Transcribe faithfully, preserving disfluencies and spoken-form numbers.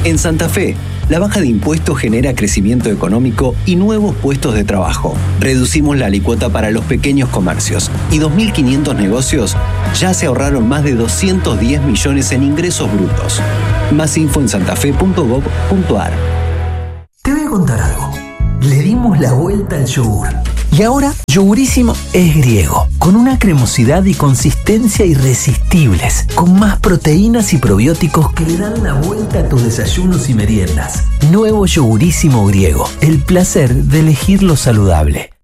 En Santa Fe, la baja de impuestos genera crecimiento económico y nuevos puestos de trabajo. Reducimos la alícuota para los pequeños comercios y dos mil quinientos negocios ya se ahorraron más de doscientos diez millones en ingresos brutos. Más info en santafe punto gob punto ar. Te voy a contar algo. Le dimos la vuelta al yogur. Y ahora, Yogurísimo es griego, con una cremosidad y consistencia irresistibles, con más proteínas y probióticos que le dan la vuelta a tus desayunos y meriendas. Nuevo Yogurísimo griego, el placer de elegir lo saludable.